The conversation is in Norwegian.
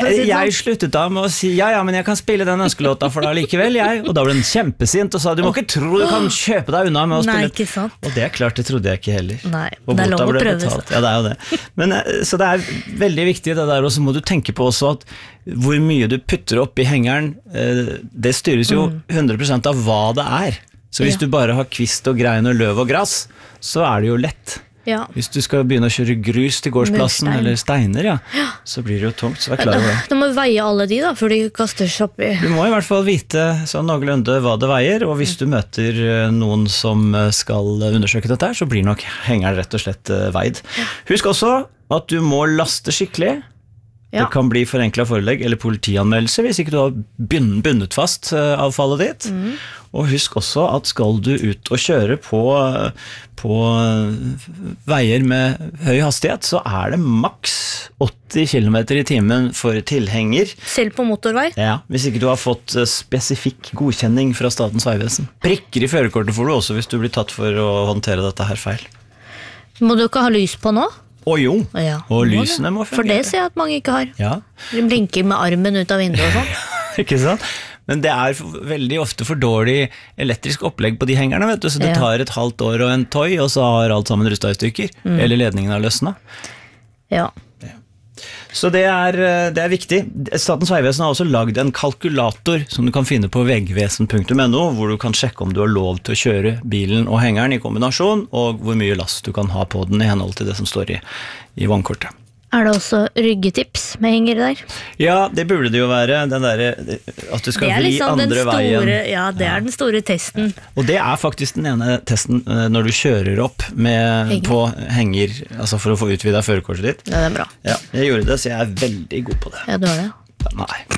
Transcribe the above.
Jeg sluttet da med å si ja, men jeg kan spille den ønskelåta for deg likevel, jeg. Og da ble den kjempesint og sa du må ikke tro du kan kjøpe deg unna med å spille. Nei, ikke sant. Og det er klart, det trodde jeg ikke heller. Nei, det er lov å prøve seg. Ja, det er jo det. Men, så det er veldig viktig det der, og så må du tenke på også at hvor mye du putter opp i hengeren, det styres jo 100% av hva det er. Så hvis du bare har kvist og grein og løv og gras, så er det jo lett. Ja. Hvis du skal begynne å kjøre grus til gårdsplassen eller steiner, så blir det jo tungt, så vær klar over det. Du må veie alle de da, før de kaster seg opp i. Du må i hvert fall vite sånn noenlunde hva det veier, og hvis du møter noen som skal undersøke dette her, så blir nok hengeren rett og slett veid. Husk også at du må laste skikkelig. Det kan bli forenklet forelegg eller politianmeldelse hvis ikke du har bundet fast avfallet ditt. Og husk også at skal du ut og kjøre på veier med høy hastighet, så er det maks 80 km i timen for tilhenger. Selv på motorvei? Ja, hvis ikke du har fått spesifikk godkjenning fra Statens vegvesen. Prikker i førerkortet får du også hvis du blir tatt for å håndtere dette her feil. Må du ikke ha lys på nå? Jo, og lysene må fungere. For det ser jeg at mange ikke har. De blinker med armen ut av vinduet og sånn. Ikke sant? Men det er veldig ofte for dårlig elektrisk opplegg på de hengerne, vet du, så det tar et halvt år og en tøy, og så har alt sammen rustet i stykker, eller ledningen har løsnet. Så det er viktig. Statens vegvesen har også laget en kalkulator som du kan finne på vegvesen.no, hvor du kan sjekke om du har lov til å kjøre bilen og hengeren i kombinasjon, og hvor mye last du kan ha på den i henhold til det som står i vognkortet. Er det også ryggetips med henger der? Ja, det burde det jo være. Den der, at du skal vri liksom andre veien. Ja, det er den store testen. Og det er faktisk den ene testen når du kjører opp på henger, altså for å få utvidet førerkortet ditt. Ja, det er bra. Ja, jeg gjorde det, så jeg er veldig god på det. Ja, du har det. Nei.